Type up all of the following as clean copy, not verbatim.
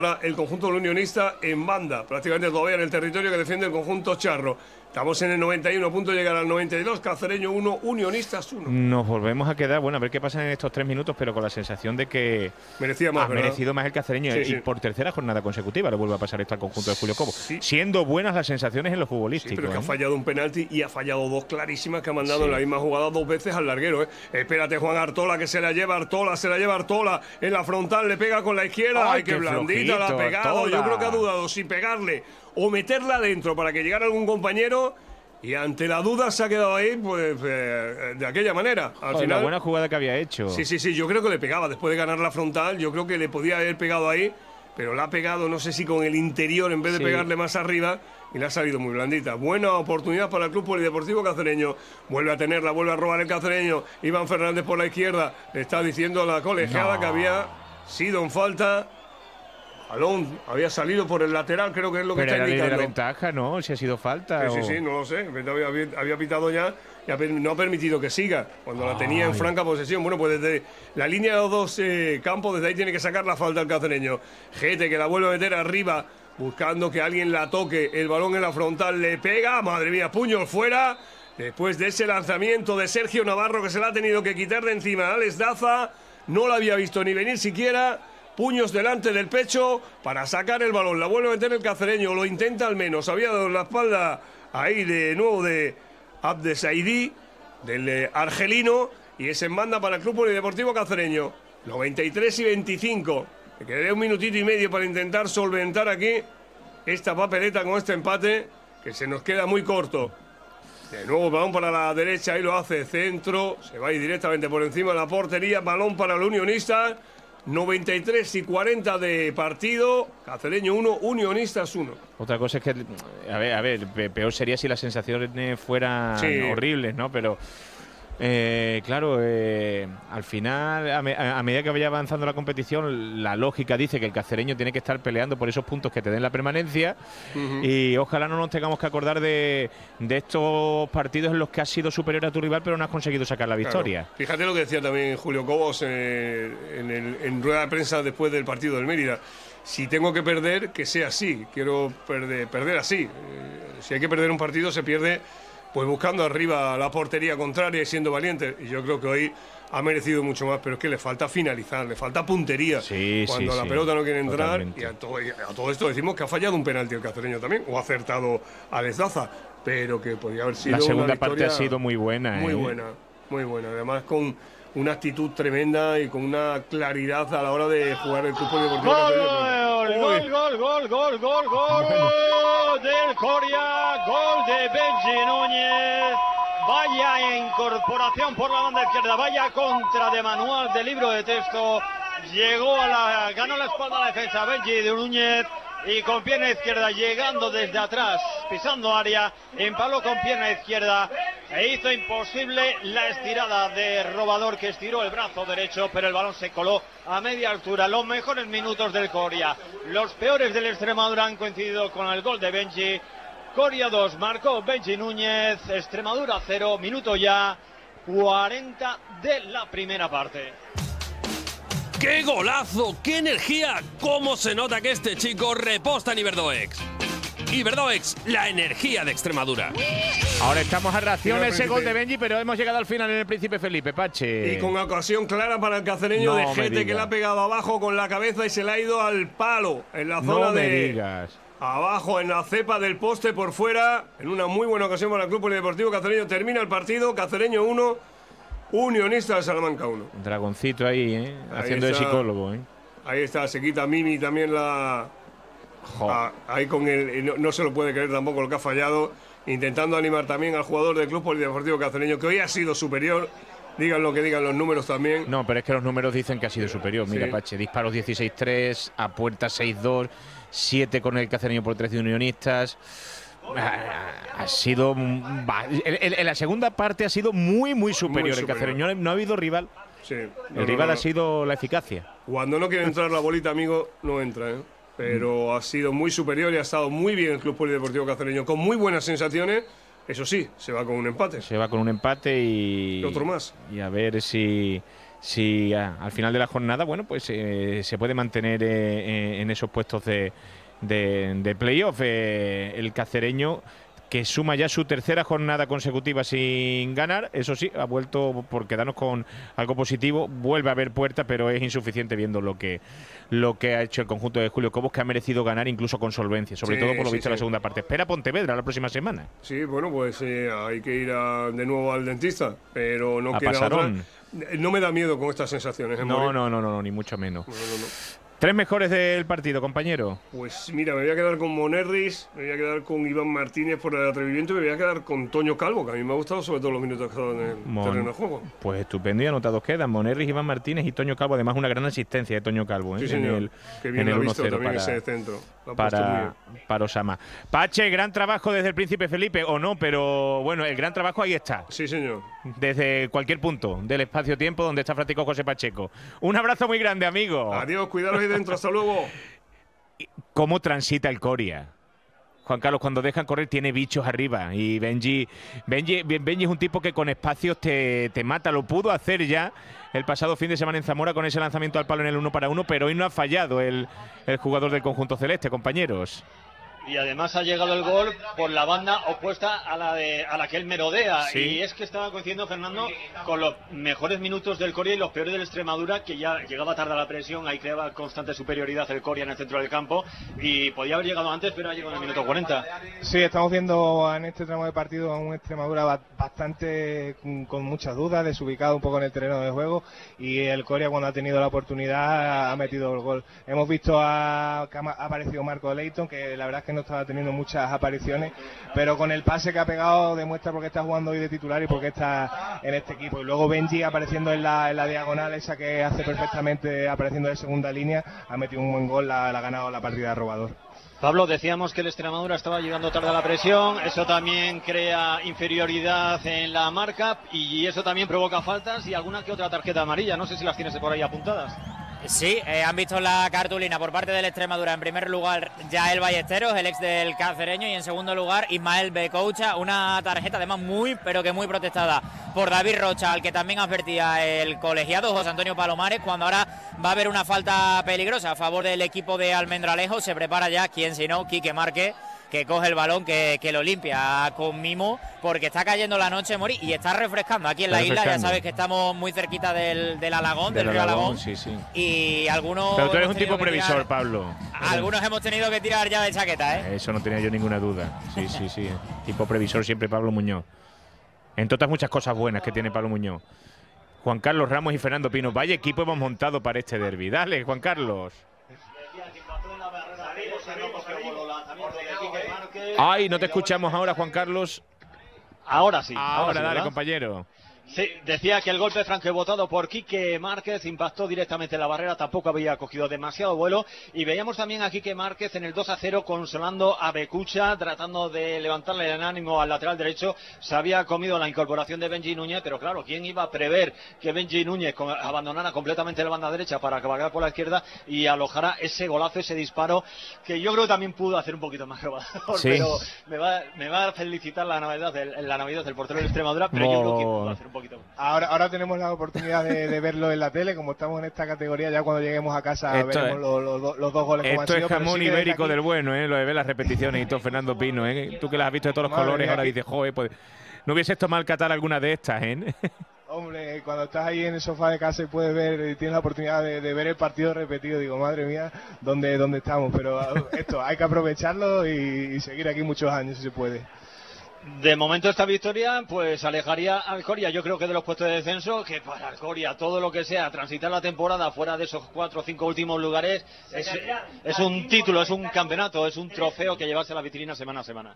El conjunto del Unionista en banda, prácticamente todavía en el territorio que defiende el conjunto charro. Estamos en el 91, a punto de llegar al 92, Cacereño 1, Unionistas 1. Nos volvemos a quedar, bueno, a ver qué pasa en estos 3 minutos, pero con la sensación de que merecía más, ha merecido más el Cacereño, sí. Y por tercera jornada consecutiva le vuelve a pasar esto al conjunto de Julio Cobo. Sí. Siendo buenas las sensaciones en lo futbolístico. Sí, pero es que ha fallado un penalti y ha fallado dos clarísimas que ha mandado en la misma jugada 2 veces al larguero. Espérate, Juan Artola, que se la lleva Artola en la frontal, le pega con la izquierda. Ay, qué blandita la ha pegado. Artola. Yo creo que ha dudado si pegarle o meterla adentro para que llegara algún compañero. Y ante la duda se ha quedado ahí, pues, de aquella manera. Al final, la buena jugada que había hecho. Sí, yo creo que le pegaba después de ganar la frontal. Yo creo que le podía haber pegado ahí, pero la ha pegado, no sé si con el interior en vez de pegarle más arriba, y le ha salido muy blandita. Buena oportunidad para el Club Polideportivo Cacereño. Vuelve a tenerla, vuelve a robar el Cacereño. Iván Fernández por la izquierda. Le está diciendo a la colegiada que había sido en falta. Balón había salido por el lateral, creo que es lo que está indicando. Pero la ventaja, ¿no? Si ha sido falta. Sí, no lo sé. Había pitado ya y no ha permitido que siga cuando la tenía en franca posesión. Bueno, pues desde la línea de los dos campos, desde ahí tiene que sacar la falta el Cacereño. Gete que la vuelve a meter arriba, buscando que alguien la toque. El balón en la frontal le pega. Madre mía, puños fuera. Después de ese lanzamiento de Sergio Navarro que se la ha tenido que quitar de encima. Alex Daza no la había visto ni venir siquiera. Puños delante del pecho para sacar el balón. La vuelve a meter el Cacereño, lo intenta al menos. Había dado la espalda ahí de nuevo de Abdesaidi, del argelino, y es en banda para el Club Polideportivo Cacereño. 93 y 25. Me quedaría un minutito y medio para intentar solventar aquí esta papeleta con este empate, que se nos queda muy corto. De nuevo balón para la derecha, ahí lo hace centro. Se va a ir directamente por encima de la portería. Balón para el Unionista. 93 y 40 de partido, Cacereño 1, Unionistas 1. Otra cosa es que, a ver, peor sería si las sensaciones fueran horribles, ¿no? Pero, claro, al final, a medida que vaya avanzando la competición, la lógica dice que el Cacereño tiene que estar peleando por esos puntos que te den la permanencia, y ojalá no nos tengamos que acordar de estos partidos en los que has sido superior a tu rival pero no has conseguido sacar la victoria. Claro. Fíjate lo que decía también Julio Cobos en rueda de prensa después del partido del Mérida. Si tengo que perder, que sea así. Quiero perder así. Si hay que perder un partido, se pierde pues buscando arriba la portería contraria y siendo valiente. Y yo creo que hoy ha merecido mucho más, pero es que le falta finalizar, le falta puntería. Cuando la pelota no quiere entrar. Totalmente. Y a todo esto decimos que ha fallado un penalti el Cacereño también, o ha acertado a Daza, pero que podría haber sido la segunda una victoria parte ha sido muy buena. Muy buena. Además con una actitud tremenda y con una claridad a la hora de jugar el Club Polideportivo Gol del Coria, gol de Benji Núñez. Vaya incorporación por la banda izquierda, vaya contra de manual de libro de texto. Ganó la espalda a la defensa Benji de Núñez y con pierna izquierda llegando desde atrás, pisando área, empaló con pierna izquierda e hizo imposible la estirada de Robador, que estiró el brazo derecho, pero el balón se coló a media altura. Los mejores minutos del Coria, los peores del Extremadura han coincidido con el gol de Benji. Coria 2, marcó Benji Núñez, Extremadura 0, minuto ya 40 de la primera parte. ¡Qué golazo! ¡Qué energía! ¿Cómo se nota que este chico reposta en Iberdoex? Iberdoex, la energía de Extremadura. Ahora estamos a reacción ese gol de Benji, pero hemos llegado al final en el Príncipe Felipe, Pache. Y con ocasión clara para el Cacereño de Gete, que le ha pegado abajo con la cabeza y se le ha ido al palo en la zona abajo, en la cepa del poste por fuera. En una muy buena ocasión para el Club Polideportivo Cacereño. Termina el partido, Cacereño 1, Unionista de Salamanca 1. Dragoncito ahí, haciendo de psicólogo. Ahí está, se quita Mimi también ahí con el. No se lo puede creer tampoco lo que ha fallado. Intentando animar también al jugador del Club Polideportivo Cacereño, que hoy ha sido superior. Digan lo que digan los números también. No, pero es que los números dicen que ha sido superior. Mira, Pache, disparos 16-3, a puerta 6-2, 7 con el Cacereño por 13 de Unionistas. Ha sido en la segunda parte ha sido muy superior el Cacereño. No ha habido rival. El rival ha sido la eficacia. Cuando no quiere entrar la bolita, amigo, no entra, pero ha sido muy superior y ha estado muy bien el Club Polideportivo Cacereño, con muy buenas sensaciones. Eso sí, se va con un empate. Se va con un empate y otro más. Y a ver si si al final de la jornada, bueno, pues se puede mantener en esos puestos de playoff. El cacereño, que suma ya su tercera jornada consecutiva sin ganar, eso sí, ha vuelto por quedarnos con algo positivo, vuelve a haber puerta, pero es insuficiente viendo lo que ha hecho el conjunto de Julio Cobos, que ha merecido ganar incluso con solvencia, sobre todo por lo visto en la segunda parte. Espera Pontevedra la próxima semana. Sí, bueno, pues hay que ir de nuevo al dentista, pero no queda otra. No me da miedo con estas sensaciones. No, ni mucho menos. No. Tres mejores del partido, compañero. Pues mira, me voy a quedar con Monerris, me voy a quedar con Iván Martínez por el atrevimiento y me voy a quedar con Toño Calvo, que a mí me ha gustado sobre todo los minutos que ha estado en el terreno de juego. Pues estupendo, y anotados quedan Monerris, Iván Martínez y Toño Calvo. Además, una gran asistencia de Toño Calvo. Sí, señor. Que bien lo ha visto también ese centro. Para Osama. Pache, gran trabajo desde el Príncipe Felipe, o no, pero bueno, el gran trabajo ahí está. Sí, señor. Desde cualquier punto del espacio-tiempo donde está Francisco José Pacheco. Un abrazo muy grande, amigo. Adiós, cuidaros ahí dentro, hasta luego. ¿Cómo transita el Coria? Juan Carlos, cuando dejan correr tiene bichos arriba, y Benji es un tipo que con espacios te mata. Lo pudo hacer ya el pasado fin de semana en Zamora con ese lanzamiento al palo en el 1 para 1, pero hoy no ha fallado el jugador del conjunto celeste, compañeros. Y además ha llegado el gol por la banda opuesta a la que él merodea. Sí. Y es que estaba coincidiendo, Fernando, con los mejores minutos del Coria y los peores del Extremadura, que ya llegaba tarde a la presión, ahí creaba constante superioridad el Coria en el centro del campo, y podía haber llegado antes, pero ha llegado en el minuto 40. Sí, estamos viendo en este tramo de partido a un Extremadura bastante con muchas dudas, desubicado un poco en el terreno de juego, y el Coria, cuando ha tenido la oportunidad, ha metido el gol. Hemos visto que ha aparecido Marco Leighton, que la verdad es que no estaba teniendo muchas apariciones, pero con el pase que ha pegado demuestra por qué está jugando hoy de titular y por qué está en este equipo. Y luego Benji apareciendo en la diagonal, esa que hace perfectamente apareciendo de segunda línea, ha metido un buen gol, la ha ganado la partida de Robador. Pablo, decíamos que el Extremadura estaba llegando tarde a la presión, eso también crea inferioridad en la marca y eso también provoca faltas y alguna que otra tarjeta amarilla, no sé si las tienes por ahí apuntadas. Sí, han visto la cartulina por parte del Extremadura. En primer lugar, Yael Ballesteros, el ex del cacereño, y en segundo lugar, Ismael Becoucha, una tarjeta además muy, pero que muy protestada por David Rocha, al que también advertía el colegiado José Antonio Palomares, cuando ahora va a haber una falta peligrosa a favor del equipo de Almendralejo. Se prepara ya, quién si no, Quique Márquez, que coge el balón, que lo limpia con mimo, porque está cayendo la noche, Mori, y está refrescando aquí en la isla. Ya sabes que estamos muy cerquita del Alagón, del río Alagón. Sí. Y algunos... Pero tú eres un tipo previsor, Pablo. Algunos hemos tenido que tirar ya de chaqueta, ¿eh? Eso no tenía yo ninguna duda. Sí. Tipo previsor siempre Pablo Muñoz. Entre otras muchas cosas buenas que tiene Pablo Muñoz. Juan Carlos Ramos y Fernando Pino. Vaya equipo hemos montado para este derbi. Dale, Juan Carlos. Ay, no te escuchamos ahora, Juan Carlos. Ahora sí. Ahora dale, ¿verdad? compañero. Sí, decía que el golpe franco-votado por Quique Márquez impactó directamente en la barrera, tampoco había cogido demasiado vuelo, y veíamos también a Quique Márquez en el 2-0 consolando a Becoucha, tratando de levantarle el ánimo al lateral derecho. Se había comido la incorporación de Benji Núñez, pero claro, ¿quién iba a prever que Benji Núñez abandonara completamente la banda derecha para cabalgar por la izquierda y alojara ese golazo, ese disparo, que yo creo que también pudo hacer un poquito más robador, sí. Pero me va a felicitar la Navidad del portero de Extremadura, pero yo creo que pudo hacer un poquito. Ahora tenemos la oportunidad de verlo en la tele, como estamos en esta categoría, ya cuando lleguemos a casa veremos los dos goles. Esto es jamón ibérico del bueno, lo de ver las repeticiones y todo, Fernando Pino, tú que las has visto de todos los colores, ahora dices, joder, pues no hubieses tomado catar alguna de estas, Hombre, cuando estás ahí en el sofá de casa y puedes ver, y tienes la oportunidad de ver el partido repetido, digo, madre mía, ¿dónde estamos? Pero esto, hay que aprovecharlo y seguir aquí muchos años si se puede. De momento esta victoria pues alejaría al Coria, yo creo que de los puestos de descenso, que para el Coria todo lo que sea transitar la temporada fuera de esos 4 o 5 últimos lugares es un título, es un campeonato, es un trofeo que llevarse a la vitrina semana a semana.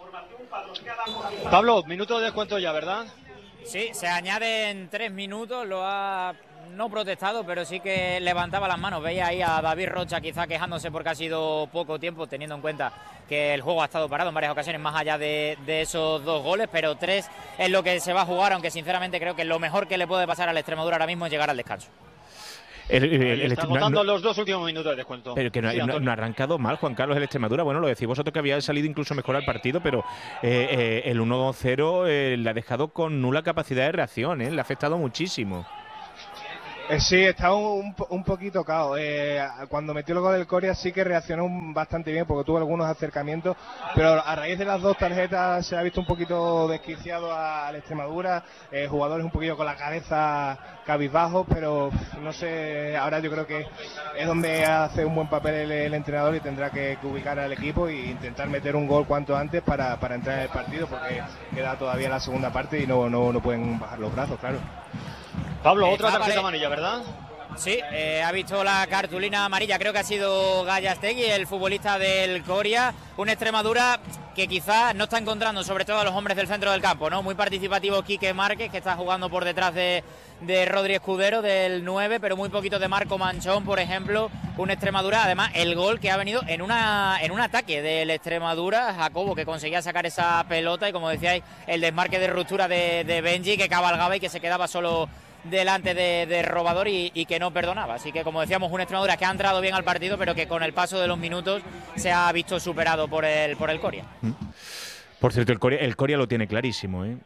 Pablo, minuto de descuento ya, ¿verdad? Sí, se añaden 3 minutos, lo ha no protestado, pero sí que levantaba las manos. Veía ahí a David Rocha quizá quejándose porque ha sido poco tiempo, teniendo en cuenta que el juego ha estado parado en varias ocasiones más allá de esos 2 goles, pero 3 es lo que se va a jugar, aunque sinceramente creo que lo mejor que le puede pasar al Extremadura ahora mismo es llegar al descanso. Está agotando los 2 últimos minutos de descuento. Pero que no ha arrancado mal, Juan Carlos, el Extremadura. Bueno, lo decís vosotros, que había salido incluso mejor al partido, pero el 1-0 le ha dejado con nula capacidad de reacción, le ha afectado muchísimo. Sí, está un poquito cao. Cuando metió el gol del Coria sí que reaccionó bastante bien porque tuvo algunos acercamientos, pero a raíz de las dos tarjetas se ha visto un poquito desquiciado al Extremadura, jugadores un poquillo con la cabeza cabizbajos, pero no sé, ahora yo creo que es donde hace un buen papel el entrenador y tendrá que ubicar al equipo e intentar meter un gol cuanto antes para entrar en el partido, porque queda todavía la segunda parte y no pueden bajar los brazos, claro. Pablo, otra tarjeta amarilla, ¿verdad? Sí, ha visto la cartulina amarilla, creo que ha sido Gallastegui, el futbolista del Coria, un Extremadura que quizás no está encontrando sobre todo a los hombres del centro del campo, ¿no? Muy participativo Quique Márquez, que está jugando por detrás de Rodri Escudero, del 9, pero muy poquito de Marco Manchón, por ejemplo. Un Extremadura, además, el gol que ha venido en un ataque del Extremadura, Jacobo, que conseguía sacar esa pelota, y como decíais, el desmarque de ruptura de Benji, que cabalgaba y que se quedaba solo delante de Robador y que no perdonaba. Así que, como decíamos, una Extremadura que ha entrado bien al partido, pero que con el paso de los minutos se ha visto superado por el Coria. Por cierto, el Coria lo tiene clarísimo, ¿eh?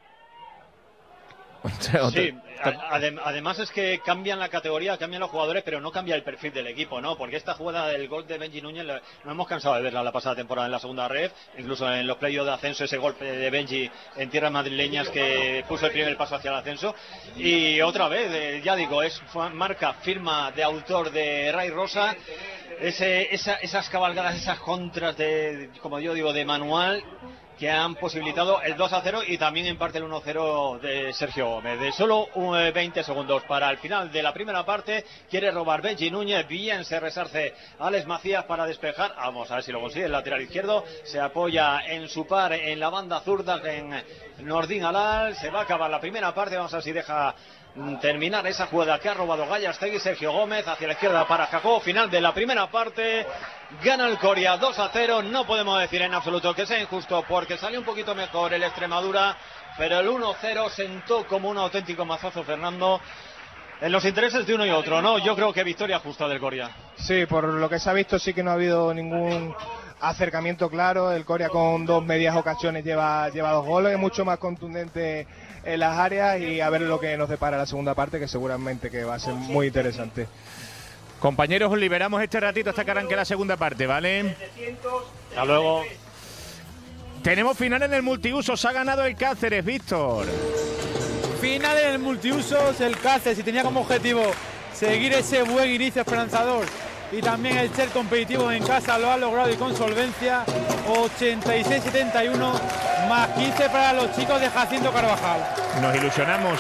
Sí, además es que cambian la categoría, cambian los jugadores, pero no cambia el perfil del equipo, ¿no? Porque esta jugada del gol de Benji Núñez no hemos cansado de verla la pasada temporada en la segunda ref, incluso en los playoffs de ascenso, ese golpe de Benji en tierras madrileñas que puso el primer paso hacia el ascenso. Y otra vez, ya digo, es marca, firma de autor de Ray Rosa, esas cabalgadas, esas contras de, como yo digo, de manual, que han posibilitado el 2-0 y también en parte el 1-0 de Sergio Gómez. De solo 20 segundos para el final de la primera parte, quiere robar Benji Núñez, bien se resarce Alex Macías para despejar, vamos a ver si lo consigue, el lateral izquierdo, se apoya en su par en la banda zurda, en Nordin Alal, se va a acabar la primera parte, vamos a ver si deja terminar esa jugada que ha robado Gallastegui. Sergio Gómez hacia la izquierda para Jacobo, final de la primera parte, gana el Coria 2-0, no podemos decir en absoluto que sea injusto porque salió un poquito mejor el Extremadura, pero el 1-0 sentó como un auténtico mazazo, Fernando, en los intereses de uno y otro, ¿no? Yo creo que victoria justa del Coria. Sí, por lo que se ha visto sí que no ha habido ningún acercamiento claro, el Coria con dos medias ocasiones lleva 2 goles, es mucho más contundente en las áreas, y a ver lo que nos depara la segunda parte, que seguramente que va a ser muy interesante. Compañeros, os liberamos este ratito hasta que arranque la segunda parte, ¿vale? Hasta luego. Tenemos final en el multiusos, ha ganado el Cáceres, Víctor. Final en el multiusos, el Cáceres, y tenía como objetivo seguir ese buen inicio esperanzador y también el ser competitivo en casa, lo ha logrado y con solvencia. 86-71 más 15 para los chicos de Jacinto Carvajal. Nos ilusionamos,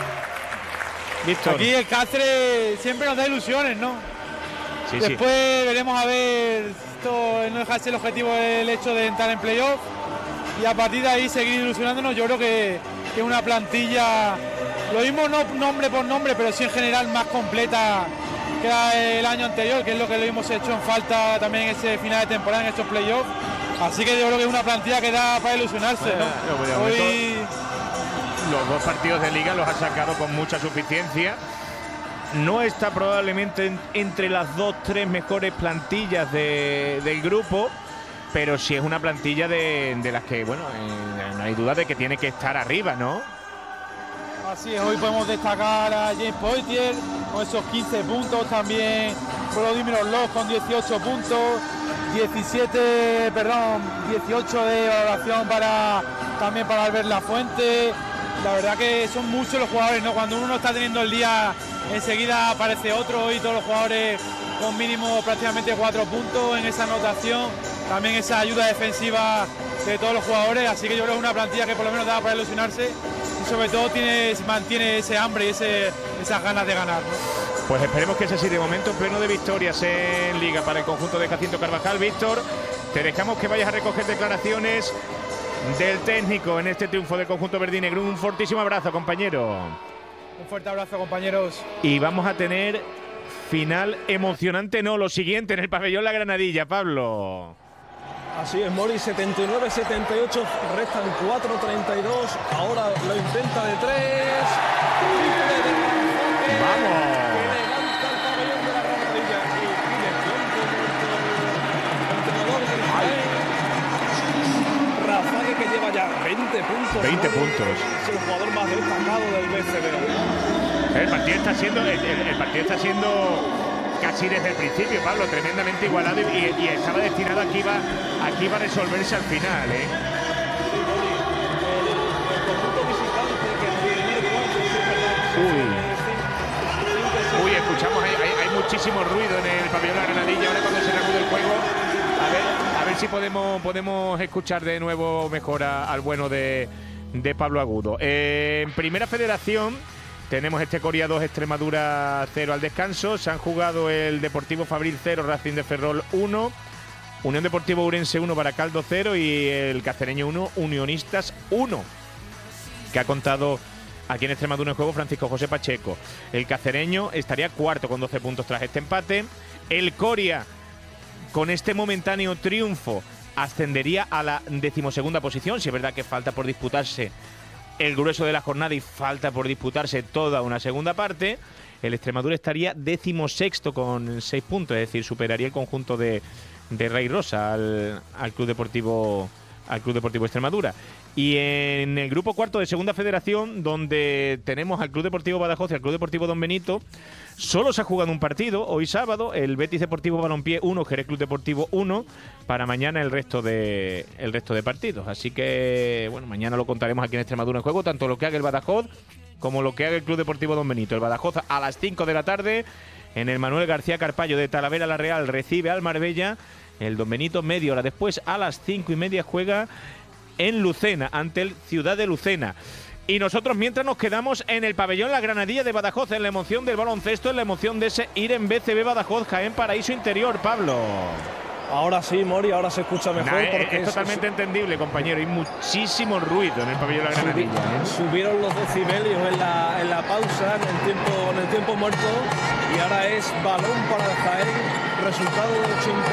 Víctor. Aquí el Cáceres siempre nos da ilusiones, ¿no? Sí, después veremos a ver, esto no deja de ser el objetivo, el hecho de entrar en playoff, y a partir de ahí seguir ilusionándonos. Yo creo que es una plantilla, lo mismo no nombre por nombre, pero sí en general más completa que el año anterior, que es lo que lo hemos hecho en falta también en ese final de temporada, en estos playoffs. Así que yo creo que es una plantilla que da para ilusionarse, ¿no? Hoy los 2 partidos de liga los ha sacado con mucha suficiencia. No está probablemente entre las 2-3 mejores plantillas del grupo, pero sí es una plantilla de las que, bueno, no hay duda de que tiene que estar arriba, ¿no? Así es, hoy podemos destacar a James Poitier con esos 15 puntos, también Volodymyr Orlov con 18 puntos, 18 de valoración también para Albert Lafuente. La verdad que son muchos los jugadores, ¿no? Cuando uno no está teniendo el día, enseguida aparece otro, y todos los jugadores con mínimo prácticamente 4 puntos en esa anotación, también esa ayuda defensiva de todos los jugadores, así que yo creo que es una plantilla que por lo menos da para ilusionarse, y sobre todo mantiene ese hambre y esas ganas de ganar, ¿no? Pues esperemos que sea así. De momento pleno de victorias en Liga para el conjunto de Jacinto Carvajal. Víctor, te dejamos que vayas a recoger declaraciones del técnico en este triunfo del conjunto verdinegro. Un fortísimo abrazo, compañero. Un fuerte abrazo, compañeros. Y vamos a tener final emocionante, no, lo siguiente en el pabellón La Granadilla, Pablo. Así es, Mori, 79-78, restan 4-32, ahora lo intenta de 3. ¡Vamos! Que levanta el pabellón de La Granadilla y pide tiempo muerto. Entrenador del Rafague, que lleva ya 20 puntos. 20 puntos. Es el jugador más destacado del BCB. El partido está siendo casi desde el principio, Pablo, tremendamente igualado y estaba destinado aquí va a resolverse al final, Uy, escuchamos, hay muchísimo ruido en el pabellón de la Granadilla ahora cuando se reanude el juego. A ver si podemos escuchar de nuevo mejor al bueno de Pablo Agudo. En Primera Federación tenemos este Coria 2, Extremadura 0 al descanso. Se han jugado el Deportivo Fabril 0, Racing de Ferrol 1, Unión Deportivo Ourense 1, Baracaldo 0 y el Cacereño 1, Unionistas 1, que ha contado aquí en Extremadura en juego Francisco José Pacheco. El Cacereño estaría cuarto con 12 puntos tras este empate. El Coria, con este momentáneo triunfo, ascendería a la 12ª posición. Si es verdad que falta por disputarse el grueso de la jornada y falta por disputarse toda una segunda parte. El Extremadura estaría 16º con 6 puntos, es decir, superaría el conjunto de Rey Rosa al Club Deportivo Extremadura. Y en el grupo cuarto de Segunda Federación, donde tenemos al Club Deportivo Badajoz y al Club Deportivo Don Benito, solo se ha jugado un partido, hoy sábado, el Betis Deportivo Balompié 1, Jerez Club Deportivo 1, para mañana el resto de partidos. Así que, bueno, mañana lo contaremos aquí en Extremadura en juego, tanto lo que haga el Badajoz como lo que haga el Club Deportivo Don Benito. El Badajoz a las 5 de la tarde, en el Manuel García Carpallo de Talavera la Real, recibe al Marbella. El Don Benito, media hora después, a las 5:30, juega en Lucena, ante el Ciudad de Lucena. Y nosotros mientras nos quedamos en el pabellón La Granadilla de Badajoz, en la emoción del baloncesto, en la emoción de ese IREM BCB Badajoz, Jaén Paraíso Interior, Pablo. Ahora sí, Mori, ahora se escucha mejor. Porque es totalmente entendible, compañero. Hay muchísimo ruido en el pabellón La Granadilla. Subieron los decibelios en la pausa, en el tiempo muerto, y ahora es balón para el Jaén. Resultado de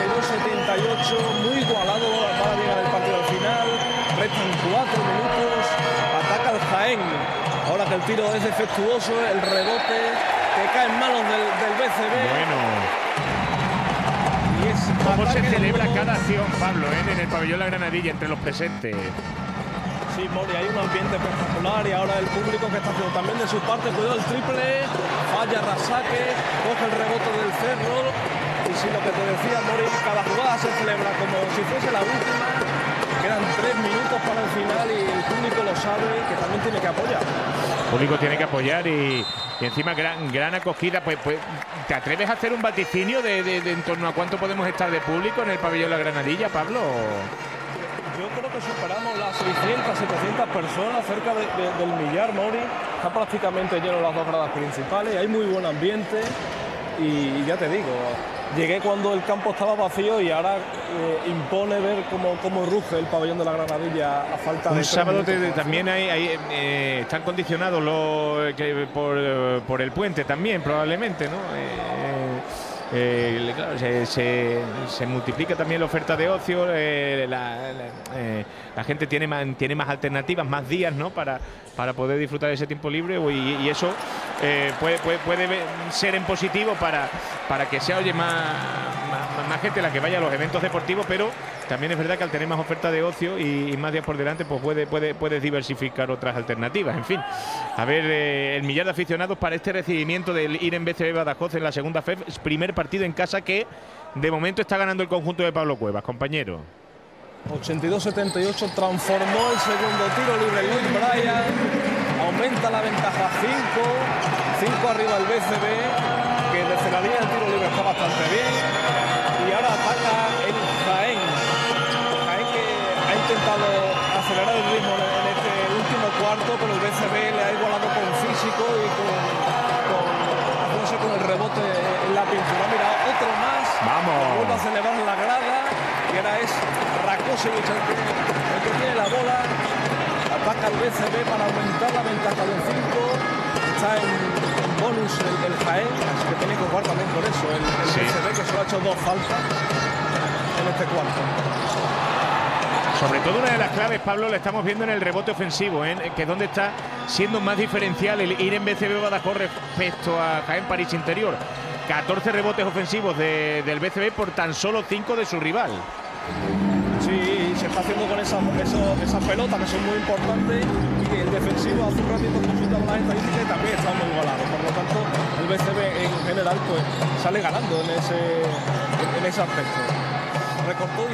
82-78, muy igualado para llegar el partido al final. Restan 4 minutos, ataca el Jaén. Ahora que el tiro es defectuoso, el rebote que cae en manos del BCB. Bueno. ¿Cómo se celebra cada acción, Pablo, en el pabellón La Granadilla entre los presentes? Sí, Mori, hay un ambiente espectacular y ahora el público que está haciendo también de su parte. Cuidado el triple, falla Rasaque, coge el rebote del Cerro. Y si lo que te decía, Mori, cada jugada se celebra como si fuese la última. Quedan 3 minutos para el final y el público lo sabe que también tiene que apoyar. El público tiene que apoyar y encima gran acogida. Pues, ¿te atreves a hacer un vaticinio de en torno a cuánto podemos estar de público en el pabellón La Granadilla, Pablo? Yo creo que superamos las 600, 700 personas, cerca del millar, Mori. Está prácticamente lleno las 2 gradas principales, hay muy buen ambiente y ya te digo, llegué cuando el campo estaba vacío y ahora impone ver cómo ruge el pabellón de La Granadilla a falta de... Un sábado también están condicionados por el puente también, probablemente, ¿no? Claro, se multiplica también la oferta de ocio, la gente tiene más alternativas, más días, ¿no? para poder disfrutar de ese tiempo libre y eso puede ser en positivo para que sea más gente la que vaya a los eventos deportivos, pero también es verdad que al tener más oferta de ocio y más días por delante, pues puedes diversificar otras alternativas. En fin, a ver, el millar de aficionados para este recibimiento del IREM BCB Badajoz en la segunda FEF, primer partido en casa que de momento está ganando el conjunto de Pablo Cuevas, compañero. 82-78, transformó el segundo tiro libre Luis Bryan, aumenta la ventaja 5 arriba el BCB, que desde la línea del tiro libre está bastante bien, y ahora ataca el Jaén. Jaén que ha intentado acelerar el ritmo en este último cuarto, pero el BCB le ha igualado con físico y con el rebote en la pintura. Mira, otro más. Vamos. Vuelve a celebrar la grada. Y ahora es Rakosevic el que tiene la bola. Ataca el BCB para aumentar la ventaja de 5. Está en bonus el Jaén, así que tiene que jugar también por eso. El BCB que solo ha hecho 2 faltas en este cuarto. Sobre todo una de las claves, Pablo, la estamos viendo en el rebote ofensivo, que es donde está siendo más diferencial el IREM BCB Badajoz respecto a Jaén París Interior. 14 rebotes ofensivos del BCB por tan solo 5 de su rival. Sí, se está haciendo con esas pelotas que son muy importantes, y el defensivo hace un ratito consultamos las estadísticas y también está muy igualado. Por lo tanto, el BCB en general pues sale ganando en ese aspecto. Recortó